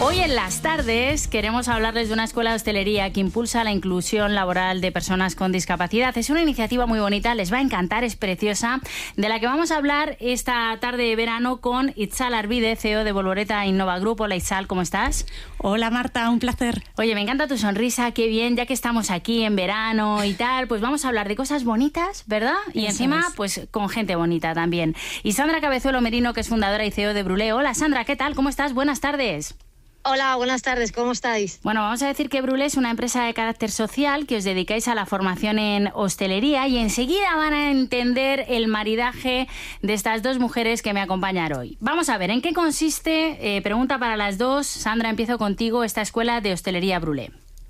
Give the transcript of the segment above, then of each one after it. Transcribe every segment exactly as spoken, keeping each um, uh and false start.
Hoy en las tardes queremos hablarles de una escuela de hostelería que impulsa la inclusión laboral de personas con discapacidad. Es una iniciativa muy bonita, les va a encantar, es preciosa, de la que vamos a hablar esta tarde de verano con Itzal Arvide, C E O de Volvoreta Innova Group. Hola Itzal, ¿cómo estás? Hola Marta, un placer. Oye, me encanta tu sonrisa, qué bien, ya que estamos aquí en verano y tal, pues vamos a hablar de cosas bonitas, ¿verdad? Y Eso encima, es. pues con gente bonita también. Y Sandra Cabezuelo Merino, que es fundadora y C E O de Brulé. Hola Sandra, ¿qué tal? ¿Cómo estás? Buenas tardes. Hola, buenas tardes, ¿cómo estáis? Bueno, vamos a decir que Brulé es una empresa de carácter social que os dedicáis a la formación en hostelería y enseguida van a entender el maridaje de estas dos mujeres que me acompañan hoy. Vamos a ver, ¿en qué consiste? Eh, pregunta para las dos. Sandra, empiezo contigo, esta escuela de hostelería Brulé.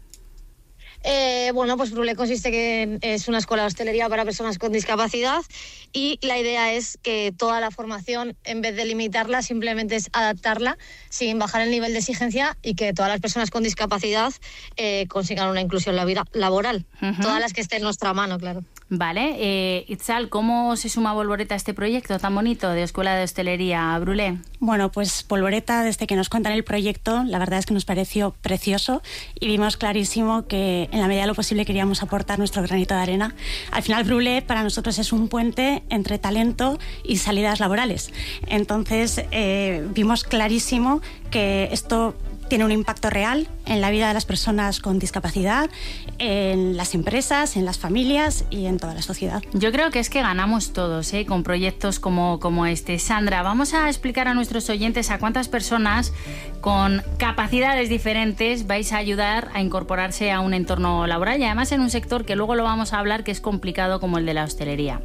Eh, bueno, pues Brulé consiste que es una escuela de hostelería para personas con discapacidad y la idea es que toda la formación, en vez de limitarla, simplemente es adaptarla sin bajar el nivel de exigencia y que todas las personas con discapacidad eh, consigan una inclusión laboral. Uh-huh. Todas las que estén en nuestra mano, claro. Vale. Eh, Itzal, ¿cómo se suma Volvoreta a este proyecto tan bonito de escuela de hostelería Brulé? Bueno, pues Volvoreta, desde que nos cuentan el proyecto, la verdad es que nos pareció precioso y vimos clarísimo que en la medida de lo posible queríamos aportar nuestro granito de arena. Al final, Brulé para nosotros es un puente entre talento y salidas laborales. Entonces, eh, vimos clarísimo que esto tiene un impacto real en la vida de las personas con discapacidad, en las empresas, en las familias y en toda la sociedad. Yo creo que es que ganamos todos, ¿eh? Con proyectos como, como este. Sandra, vamos a explicar a nuestros oyentes a cuántas personas con capacidades diferentes vais a ayudar a incorporarse a un entorno laboral y además en un sector que luego lo vamos a hablar que es complicado como el de la hostelería.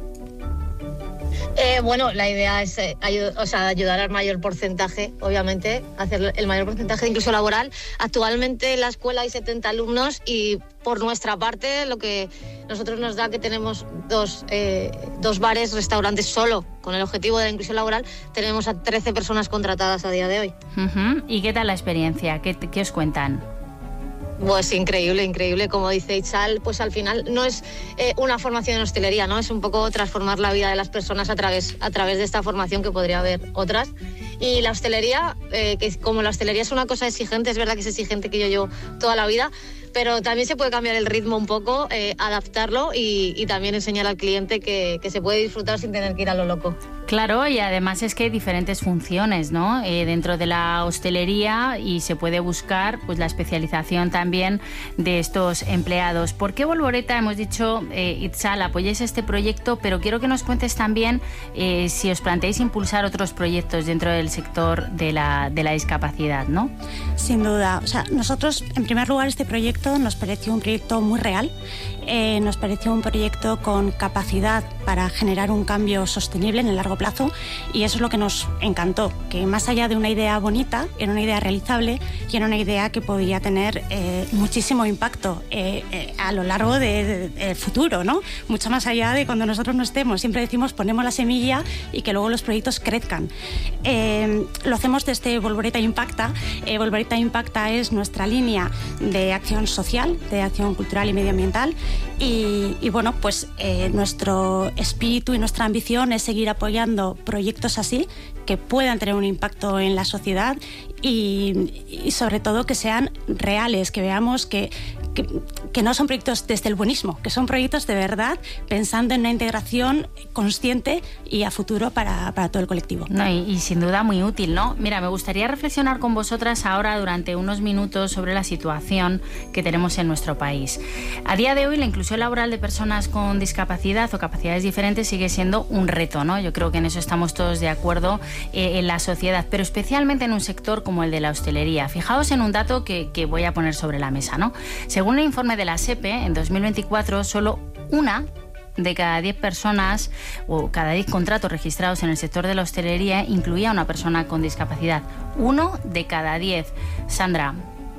Eh, bueno, la idea es eh, ayud- o sea, ayudar al mayor porcentaje, obviamente, hacer el mayor porcentaje de inclusión laboral. Actualmente en la escuela hay setenta alumnos y por nuestra parte lo que nosotros nos da que tenemos dos, eh, dos bares, restaurantes solo con el objetivo de la inclusión laboral, tenemos a trece personas contratadas a día de hoy. Uh-huh. ¿Y qué tal la experiencia? ¿Qué, qué os cuentan? Pues increíble, increíble. Como dice Itzal, pues al final no es eh, una formación en hostelería, ¿no? Es un poco transformar la vida de las personas a través, a través de esta formación, que podría haber otras. Y la hostelería, eh, que como la hostelería es una cosa exigente, es verdad que es exigente, que yo llevo toda la vida, pero también se puede cambiar el ritmo un poco, eh, adaptarlo y, y también enseñar al cliente que, que se puede disfrutar sin tener que ir a lo loco. Claro, y además es que hay diferentes funciones, ¿no? Eh, dentro de la hostelería y se puede buscar pues la especialización también de estos empleados. ¿Por qué Volvoreta, hemos dicho, eh, Itzal, apoyáis este proyecto, pero quiero que nos cuentes también eh, si os planteáis impulsar otros proyectos dentro del sector de la, de la discapacidad, ¿no? Sin duda. O sea, nosotros, en primer lugar, este proyecto nos pareció un proyecto muy real. Eh, nos pareció un proyecto con capacidad para generar un cambio sostenible en el largo plazo y eso es lo que nos encantó, que más allá de una idea bonita, era una idea realizable y era una idea que podía tener eh, muchísimo impacto eh, eh, a lo largo del de, de, de futuro, ¿no? Mucho más allá de cuando nosotros no estemos. Siempre decimos ponemos la semilla y que luego los proyectos crezcan. Eh, lo hacemos desde Volvoreta Impacta. Eh, Volvoreta Impacta es nuestra línea de acción social, de acción cultural y medioambiental. Y, y bueno, pues eh, nuestro espíritu y nuestra ambición es seguir apoyando proyectos así que puedan tener un impacto en la sociedad y, y sobre todo que sean reales, que veamos que, que, que no son proyectos desde el buenismo, que son proyectos de verdad pensando en una integración consciente y a futuro para, para todo el colectivo. No, y, y sin duda muy útil, ¿no? Mira, me gustaría reflexionar con vosotras ahora durante unos minutos sobre la situación que tenemos en nuestro país. A día de hoy la inclusión laboral de personas con discapacidad o capacidades diferentes sigue siendo un reto, ¿no? Yo creo que en eso estamos todos de acuerdo eh, en la sociedad, pero especialmente en un sector como el de la hostelería. Fijaos en un dato que, que voy a poner sobre la mesa, ¿no? Según el informe de la SEPE, en dos mil veinticuatro, solo una de cada diez personas o cada diez contratos registrados en el sector de la hostelería incluía a una persona con discapacidad. Uno de cada diez. Sandra.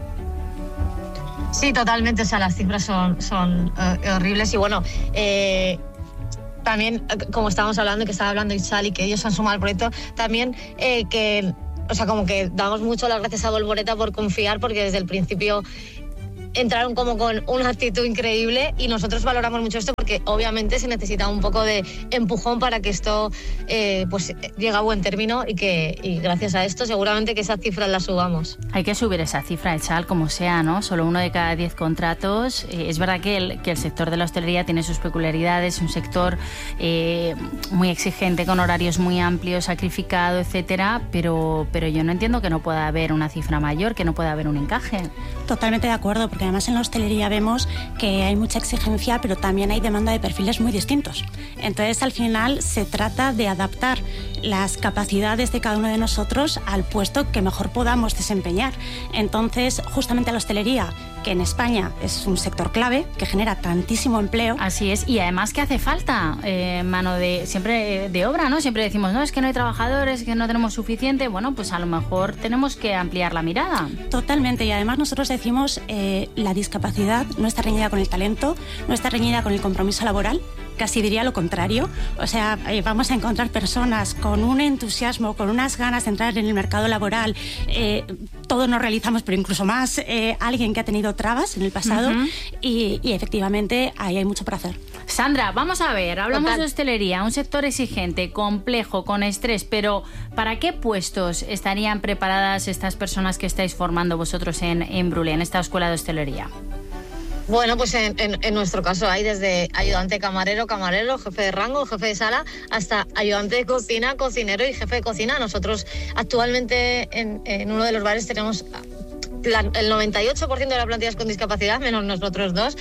Sí, totalmente. O sea, las cifras son, son uh, horribles y bueno, eh, también, como estábamos hablando, que estaba hablando Itzal y que ellos han sumado al proyecto, también eh, que, o sea, como que damos mucho las gracias a Volvoreta por confiar, porque desde el principio entraron como con una actitud increíble y nosotros valoramos mucho esto porque obviamente se necesita un poco de empujón para que esto eh, pues llegue a buen término y que y gracias a esto seguramente que esas cifras las subamos. Hay que subir esa cifra, Echal, como sea, ¿no? Solo uno de cada diez contratos. Eh, es verdad que el, que el sector de la hostelería tiene sus peculiaridades, un sector eh, muy exigente, con horarios muy amplios, sacrificado, etcétera, pero, pero yo no entiendo que no pueda haber una cifra mayor, que no pueda haber un encaje. Totalmente de acuerdo, porque además en la hostelería vemos que hay mucha exigencia, pero también hay demanda de perfiles muy distintos. Entonces, al final, se trata de adaptar las capacidades de cada uno de nosotros al puesto que mejor podamos desempeñar. Entonces, justamente la hostelería, que en España es un sector clave, que genera tantísimo empleo. Así es, y además que hace falta eh, mano de siempre de obra, ¿no? Siempre decimos, no, es que no hay trabajadores, que no tenemos suficiente. Bueno, pues a lo mejor tenemos que ampliar la mirada. Totalmente, y además nosotros decimos eh, la discapacidad no está reñida con el talento, no está reñida con el compromiso laboral, casi diría lo contrario. O sea, eh, vamos a encontrar personas con un entusiasmo, con unas ganas de entrar en el mercado laboral. Eh, todos nos realizamos, pero incluso más eh, alguien que ha tenido trabas en el pasado. Uh-huh. y, y efectivamente ahí hay mucho por hacer. Sandra, vamos a ver, hablamos Total. de hostelería, un sector exigente, complejo, con estrés, pero ¿para qué puestos estarían preparadas estas personas que estáis formando vosotros en, en Brulé, en esta escuela de hostelería? Bueno, pues en, en, en nuestro caso hay desde ayudante camarero, camarero, jefe de rango, jefe de sala, hasta ayudante de cocina, cocinero y jefe de cocina. Nosotros actualmente en, en uno de los bares tenemos la, el noventa y ocho por ciento de la plantilla es con discapacidad, menos nosotros dos,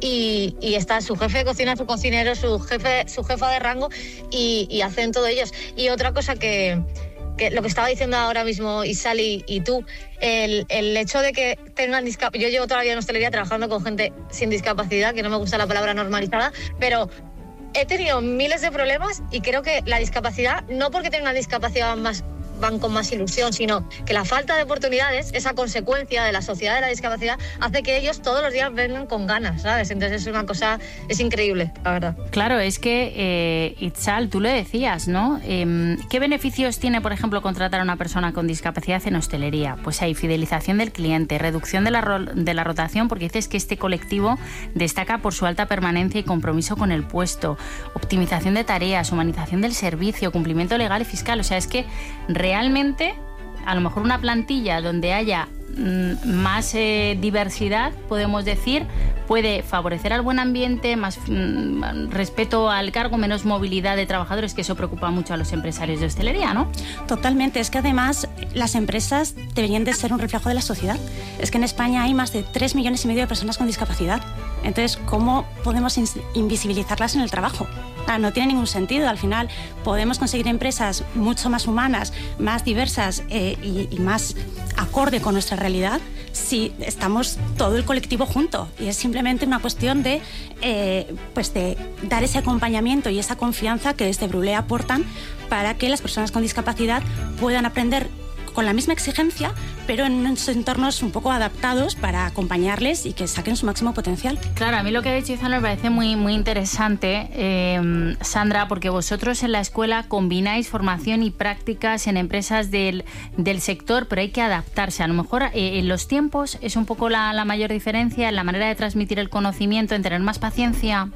y, y está su jefe de cocina, su cocinero, su jefe, su jefa de rango y, y hacen todo ellos. Y otra cosa que... que lo que estaba diciendo ahora mismo Isal y, y tú, el, el hecho de que tengan discapacidad. Yo llevo toda la vida en hostelería trabajando con gente sin discapacidad, que no me gusta la palabra normalizada, pero he tenido miles de problemas y creo que la discapacidad, no porque tengan una discapacidad más van con más ilusión, sino que la falta de oportunidades, esa consecuencia de la sociedad de la discapacidad, hace que ellos todos los días vengan con ganas, ¿sabes? Entonces es una cosa, es increíble, la verdad. Claro, es que, eh, Itzal, tú lo decías, ¿no? Eh, ¿Qué beneficios tiene, por ejemplo, contratar a una persona con discapacidad en hostelería? Pues hay fidelización del cliente, reducción de la, ro- de la rotación, porque dices que este colectivo destaca por su alta permanencia y compromiso con el puesto, optimización de tareas, humanización del servicio, cumplimiento legal y fiscal. O sea, es que realmente, a lo mejor una plantilla donde haya mm, más eh, diversidad, podemos decir, puede favorecer al buen ambiente, más mm, respeto al cargo, menos movilidad de trabajadores, que eso preocupa mucho a los empresarios de hostelería, ¿no? Totalmente, es que además las empresas deberían de ser un reflejo de la sociedad. Es que en España hay más de tres millones y medio de personas con discapacidad. Entonces, ¿cómo podemos in- invisibilizarlas en el trabajo? Ah, no tiene ningún sentido. Al final podemos conseguir empresas mucho más humanas, más diversas eh, y, y más acorde con nuestra realidad si estamos todo el colectivo junto. Y es simplemente una cuestión de, eh, pues de dar ese acompañamiento y esa confianza que desde Brulé aportan para que las personas con discapacidad puedan aprender con la misma exigencia, pero en unos entornos un poco adaptados para acompañarles y que saquen su máximo potencial. Claro, a mí lo que ha dicho Izan me parece muy, muy interesante, eh, Sandra, porque vosotros en la escuela combináis formación y prácticas en empresas del, del sector, pero hay que adaptarse. A lo mejor eh, en los tiempos es un poco la, la mayor diferencia, en la manera de transmitir el conocimiento, en tener más paciencia.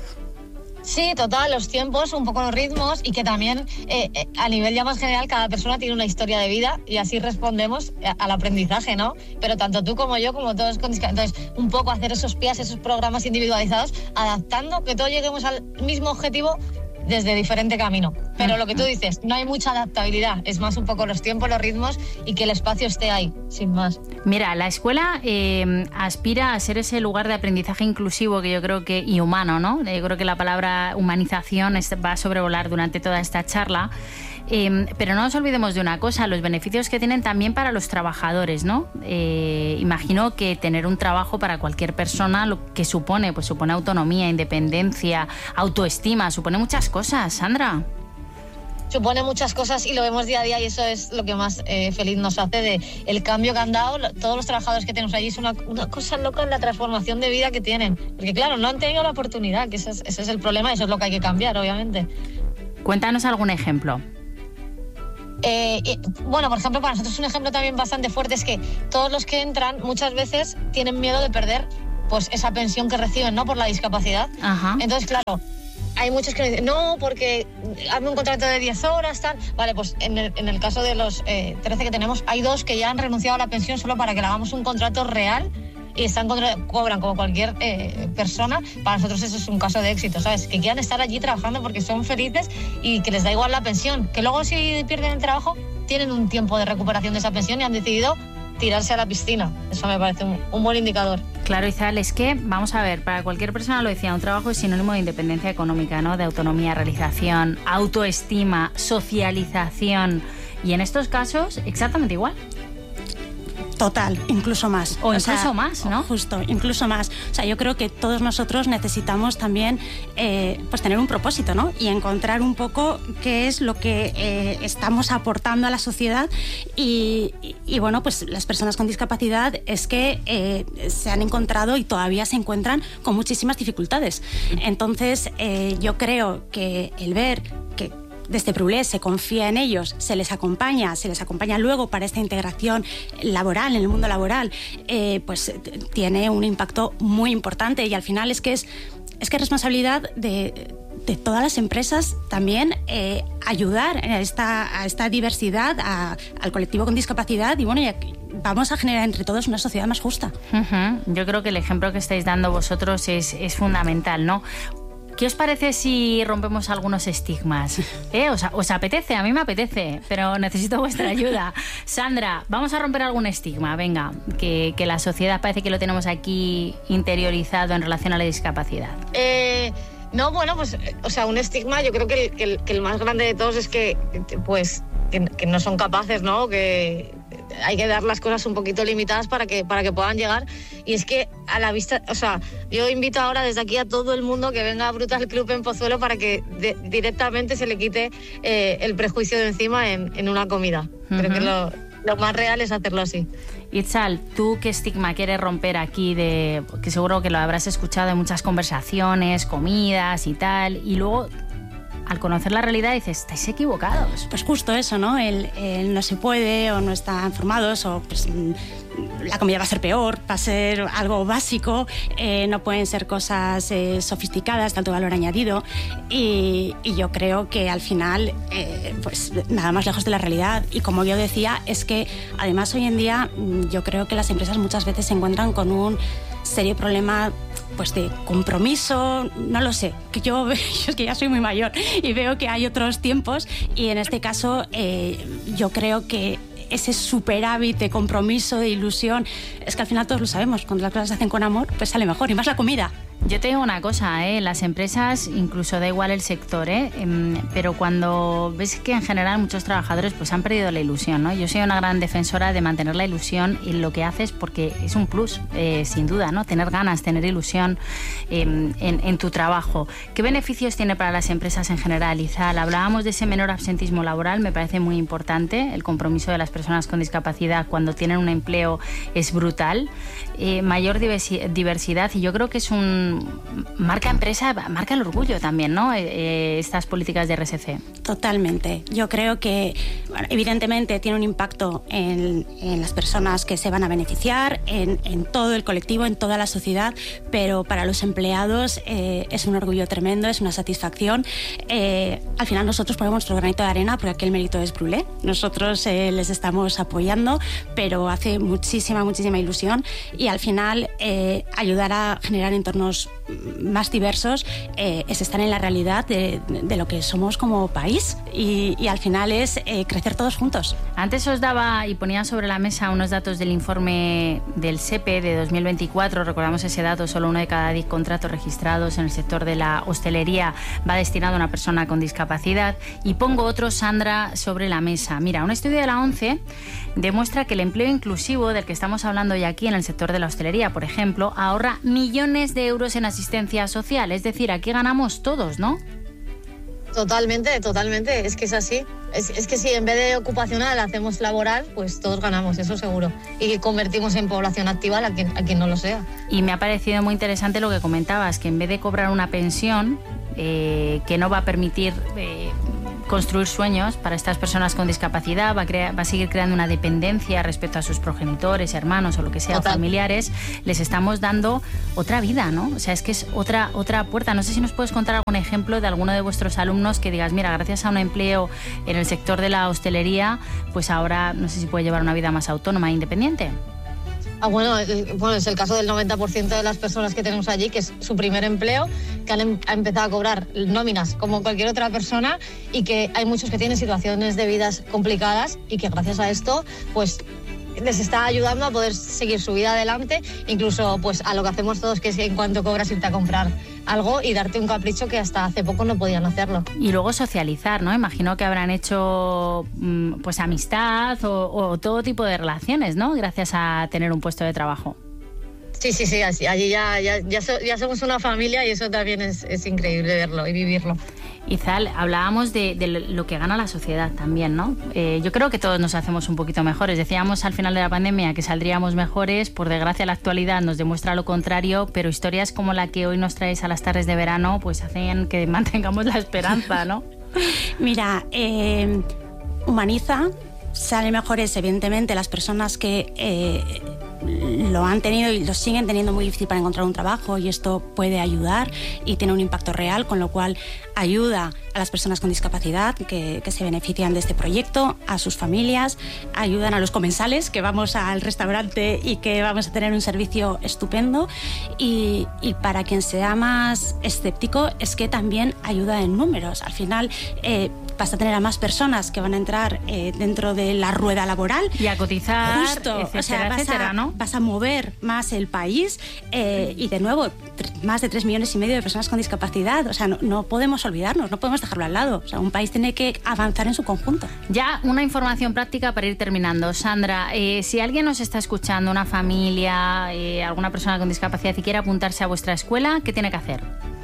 Sí, total, los tiempos, un poco los ritmos y que también eh, eh, a nivel ya más general cada persona tiene una historia de vida y así respondemos a, al aprendizaje, ¿no? Pero tanto tú como yo, como todos con discapacidad. Entonces, un poco hacer esos P I As, esos programas individualizados, adaptando que todos lleguemos al mismo objetivo desde diferente camino. Pero lo que tú dices, no hay mucha adaptabilidad, es más un poco los tiempos, los ritmos y que el espacio esté ahí, sin más. Mira, la escuela eh, aspira a ser ese lugar de aprendizaje inclusivo que yo creo que, y humano, ¿no? Yo creo que la palabra humanización es, va a sobrevolar durante toda esta charla. Eh, pero no nos olvidemos de una cosa, los beneficios que tienen también para los trabajadores, ¿no? Eh, imagino que tener un trabajo para cualquier persona, lo que supone, pues supone autonomía, independencia, autoestima, supone muchas cosas, Sandra. Supone muchas cosas y lo vemos día a día y eso es lo que más eh, feliz nos hace de el cambio que han dado. Todos los trabajadores que tenemos allí es una, una cosa loca en la transformación de vida que tienen. Porque claro, no han tenido la oportunidad, que ese es, ese es el problema y eso es lo que hay que cambiar, obviamente. Cuéntanos algún ejemplo. Eh, y, bueno, por ejemplo, para nosotros un ejemplo también bastante fuerte es que todos los que entran muchas veces tienen miedo de perder pues esa pensión que reciben, ¿no?, por la discapacidad. Ajá. Entonces, claro, hay muchos que me dicen, no, porque hazme un contrato de diez horas, tal. Vale, pues en el, en el caso de los eh, trece que tenemos, hay dos que ya han renunciado a la pensión solo para que le hagamos un contrato real y están contra, cobran como cualquier eh, persona. Para nosotros eso es un caso de éxito, ¿sabes? Que quieran estar allí trabajando porque son felices y que les da igual la pensión. Que luego si pierden el trabajo, tienen un tiempo de recuperación de esa pensión y han decidido tirarse a la piscina. Eso me parece un, un buen indicador. Claro, Izal, es que, vamos a ver, para cualquier persona, lo decía, un trabajo es sinónimo de independencia económica, ¿no? De autonomía, realización, autoestima, socialización. Y en estos casos, exactamente igual. Total, incluso más. O incluso o sea, más, ¿no? Justo, incluso más. O sea, yo creo que todos nosotros necesitamos también eh, pues tener un propósito, ¿no? Y encontrar un poco qué es lo que eh, estamos aportando a la sociedad y, y, y, bueno, pues las personas con discapacidad es que eh, se han encontrado y todavía se encuentran con muchísimas dificultades. Entonces, eh, yo creo que el ver que desde Brulé se confía en ellos, se les acompaña, se les acompaña luego para esta integración laboral, en el mundo laboral, eh, pues tiene un impacto muy importante y al final es que es, es que es responsabilidad de, de todas las empresas también eh, ayudar a esta, a esta diversidad, a, al colectivo con discapacidad y bueno, y a, vamos a generar entre todos una sociedad más justa. Uh-huh. Yo creo que el ejemplo que estáis dando vosotros es, es fundamental, ¿no? ¿Qué os parece si rompemos algunos estigmas? ¿Eh? ¿Os, ¿Os apetece? A mí me apetece, pero necesito vuestra ayuda. Sandra, vamos a romper algún estigma, venga, que, que la sociedad parece que lo tenemos aquí interiorizado en relación a la discapacidad. Eh, no, bueno, pues, o sea, un estigma, yo creo que el, que el, que el más grande de todos es que, pues, que, que no son capaces, ¿no? Que hay que dar las cosas un poquito limitadas para que, para que puedan llegar. Y es que a la vista, o sea, yo invito ahora desde aquí a todo el mundo que venga a Brutal Club en Pozuelo para que de, directamente se le quite eh, el prejuicio de encima en, en una comida. Uh-huh. Creo que lo, lo más real es hacerlo así. Itzal, ¿tú qué estigma quieres romper aquí? De que seguro que lo habrás escuchado en muchas conversaciones, comidas y tal, y luego al conocer la realidad dices, estáis equivocados. Pues justo eso, ¿no? El, el no se puede o no están formados o pues la comida va a ser peor, va a ser algo básico, eh, no pueden ser cosas eh, sofisticadas, de alto valor añadido y, y yo creo que al final eh, pues nada más lejos de la realidad y como yo decía es que además hoy en día yo creo que las empresas muchas veces se encuentran con un serio problema pues de compromiso, no lo sé, que yo, yo es que ya soy muy mayor y veo que hay otros tiempos y en este caso eh, yo creo que ese superávit de compromiso, de ilusión, es que al final todos lo sabemos, cuando las cosas se hacen con amor, pues sale mejor, y más la comida. Yo te digo una cosa, ¿eh? Las empresas, incluso da igual el sector, ¿eh? Pero cuando ves que en general muchos trabajadores pues han perdido la ilusión, ¿no? Yo soy una gran defensora de mantener la ilusión en lo que haces porque es un plus, eh, sin duda, ¿no? Tener ganas, tener ilusión eh, en, en tu trabajo. ¿Qué beneficios tiene para las empresas en general, Izal? Hablábamos de ese menor absentismo laboral, me parece muy importante. El compromiso de las personas con discapacidad cuando tienen un empleo es brutal. Eh, mayor diversidad y yo creo que es un marca empresa, marca el orgullo también, ¿no? Eh, estas políticas de R S C. Totalmente. Yo creo que, bueno, evidentemente tiene un impacto en, en las personas que se van a beneficiar, en, en todo el colectivo, en toda la sociedad, pero para los empleados eh, es un orgullo tremendo, es una satisfacción. Eh, al final nosotros ponemos nuestro granito de arena porque aquí el mérito es Brulé. Nosotros eh, les estamos apoyando, pero hace muchísima, muchísima ilusión y al final eh, ayudar a generar entornos más diversos eh, es estar en la realidad de, de lo que somos como país y, y al final es eh, crecer todos juntos. Antes os daba y ponía sobre la mesa unos datos del informe del S E P E de dos mil veinticuatro, recordamos ese dato, solo uno de cada diez contratos registrados en el sector de la hostelería va destinado a una persona con discapacidad y pongo otro, Sandra, sobre la mesa. Mira, un estudio de la ONCE demuestra que el empleo inclusivo del que estamos hablando hoy aquí en el sector de la hostelería, por ejemplo, ahorra millones de euros en asistencia social, es decir, aquí ganamos todos, ¿no? Totalmente, totalmente, es que es así. Es, es que si en vez de ocupacional hacemos laboral, pues todos ganamos, eso seguro. Y convertimos en población activa a quien, a quien no lo sea. Y me ha parecido muy interesante lo que comentabas, que en vez de cobrar una pensión, eh, que no va a permitir... Eh, construir sueños para estas personas con discapacidad, va a, crear, va a seguir creando una dependencia respecto a sus progenitores, hermanos o lo que sea, Total. familiares. Les estamos dando otra vida, ¿no? O sea, es que es otra, otra puerta. No sé si nos puedes contar algún ejemplo de alguno de vuestros alumnos que digas, mira, gracias a un empleo en el sector de la hostelería, pues ahora no sé si puede llevar una vida más autónoma e independiente. Ah, bueno, bueno, es el caso del noventa por ciento de las personas que tenemos allí, que es su primer empleo, que han em- empezado a cobrar nóminas como cualquier otra persona, y que hay muchos que tienen situaciones de vidas complicadas y que gracias a esto, pues les está ayudando a poder seguir su vida adelante, incluso pues a lo que hacemos todos, que es en cuanto cobras irte a comprar algo y darte un capricho que hasta hace poco no podían hacerlo. Y luego socializar, ¿no? Imagino que habrán hecho pues amistad o, o todo tipo de relaciones, ¿no? Gracias a tener un puesto de trabajo. Sí, sí, sí, así, allí ya, ya, ya, so, ya somos una familia y eso también es, es increíble verlo y vivirlo. Izal, hablábamos de, de lo que gana la sociedad también, ¿no? Eh, yo creo que todos nos hacemos un poquito mejores. Decíamos al final de la pandemia que saldríamos mejores. Por desgracia, la actualidad nos demuestra lo contrario, pero historias como la que hoy nos traéis a las tardes de verano pues hacen que mantengamos la esperanza, ¿no? Mira, eh, humaniza, salen mejores, evidentemente, las personas que eh, lo han tenido y lo siguen teniendo muy difícil para encontrar un trabajo, y esto puede ayudar y tiene un impacto real, con lo cual ayuda a las personas con discapacidad que, que se benefician de este proyecto, a sus familias, ayudan a los comensales que vamos al restaurante y que vamos a tener un servicio estupendo, y, y para quien sea más escéptico es que también ayuda en números. Al final eh, vas a tener a más personas que van a entrar eh, dentro de la rueda laboral y a cotizar, justo, etcétera, o sea, vas etcétera, a, ¿no? Vas a mover más el país eh, y de nuevo más de tres millones y medio de personas con discapacidad. O sea, no, no podemos olvidarnos, no podemos dejarlo al lado. O sea, un país tiene que avanzar en su conjunto. Ya una información práctica para ir terminando. Sandra, eh, si alguien nos está escuchando, una familia, eh, alguna persona con discapacidad y quiere apuntarse a vuestra escuela, ¿qué tiene que hacer?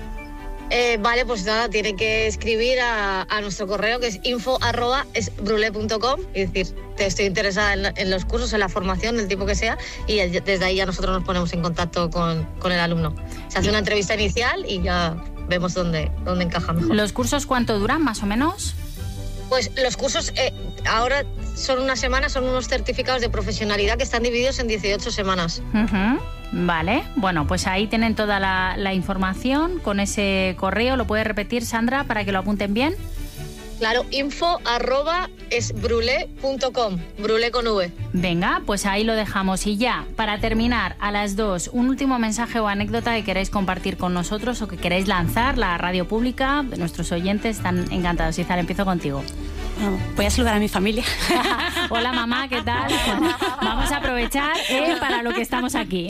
Eh, vale, pues nada, tiene que escribir a, a nuestro correo, que es info arroba esbrule punto com, y decir, te estoy interesada en, en los cursos, en la formación, del tipo que sea, y desde ahí ya nosotros nos ponemos en contacto con, con el alumno. Se hace una entrevista inicial y ya vemos dónde, dónde encaja mejor. ¿Los cursos cuánto duran, más o menos? Pues los cursos eh, ahora son una semana, son unos certificados de profesionalidad que están divididos en dieciocho semanas. Uh-huh. Vale, bueno, pues ahí tienen toda la, la información con ese correo. ¿Lo puede repetir, Sandra, para que lo apunten bien? Claro, info arroba esbrule punto com, brule con V. Venga, pues ahí lo dejamos. Y ya, para terminar, a las dos, un último mensaje o anécdota que queráis compartir con nosotros o que queráis lanzar. La radio pública, nuestros oyentes están encantados. Izal, empiezo contigo. Bueno, voy a saludar a mi familia. Hola, mamá, ¿qué tal? Vamos a aprovechar eh, para lo que estamos aquí.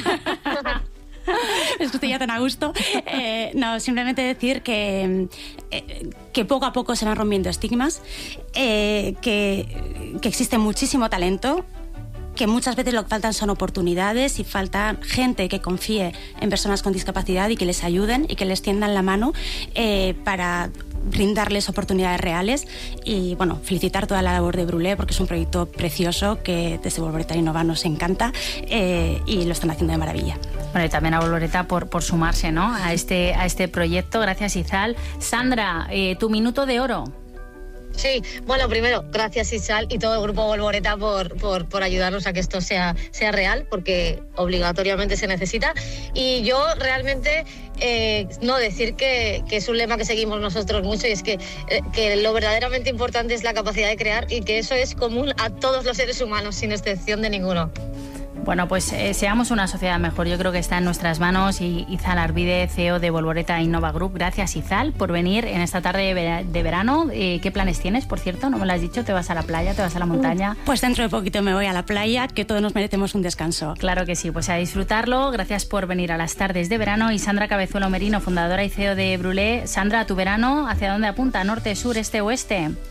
Es que estoy ya tan a gusto. Eh, no, simplemente decir que, eh, que poco a poco se van rompiendo estigmas, eh, que, que existe muchísimo talento, que muchas veces lo que faltan son oportunidades y falta gente que confíe en personas con discapacidad y que les ayuden y que les tiendan la mano eh, para brindarles oportunidades reales. Y bueno, felicitar toda la labor de Brulé, porque es un proyecto precioso que desde Volvoreta Innova nos encanta eh, y lo están haciendo de maravilla. Bueno, y también a Volvoreta por, por sumarse, ¿no?, a este, a este proyecto. Gracias, Izal. Sandra, eh, tu minuto de oro. Sí, bueno, primero, gracias Izal y todo el grupo Volvoreta por, por, por ayudarnos a que esto sea, sea real, porque obligatoriamente se necesita. Y yo realmente, eh, no, decir que, que es un lema que seguimos nosotros mucho, y es que, eh, que lo verdaderamente importante es la capacidad de crear, y que eso es común a todos los seres humanos, sin excepción de ninguno. Bueno, pues eh, seamos una sociedad mejor. Yo creo que está en nuestras manos. Y Izal Arvide, C E O de Volvoreta Innova Group. Gracias, Izal, por venir en esta tarde de, ver- de verano. Eh, ¿Qué planes tienes, por cierto? ¿No me lo has dicho? ¿Te vas a la playa? ¿Te vas a la montaña? Pues dentro de poquito me voy a la playa, que todos nos merecemos un descanso. Claro que sí, pues a disfrutarlo. Gracias por venir a las tardes de verano. Y Sandra Cabezuelo Merino, fundadora y C E O de Brulé. Sandra, ¿tu verano hacia dónde apunta? ¿Norte, sur, este, oeste?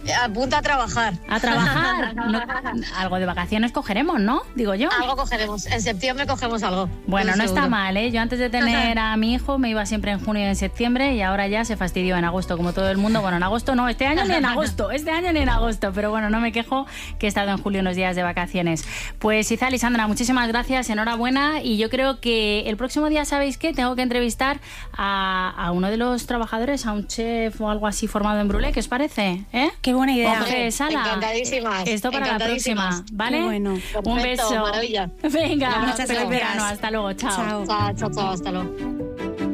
Apunta a trabajar. A trabajar. No, algo de vacaciones cogeremos, ¿no? Digo yo. Algo cogeremos. En septiembre cogemos algo. Bueno, no seguro. está mal, ¿eh? Yo antes de tener a mi hijo me iba siempre en junio y en septiembre y ahora ya se fastidió en agosto, como todo el mundo. Bueno, en agosto no, este año ni en agosto, este año ni en agosto. Pero bueno, no me quejo que he estado en julio unos días de vacaciones. Pues Izal y Sandra, muchísimas gracias, enhorabuena. Y yo creo que el próximo día, ¿sabéis qué? Tengo que entrevistar a, a uno de los trabajadores, a un chef o algo así formado en Brulé. ¿Qué os parece? ¿Eh? Qué buena idea. Jorge Sala. Encantadísimas. Esto para la próxima, ¿vale? Qué bueno. Un Perfecto, beso. maravilla. Venga, Muchas feliz gracias. verano. Hasta luego. Chao. Chao. Chao, chao, chao. Hasta luego.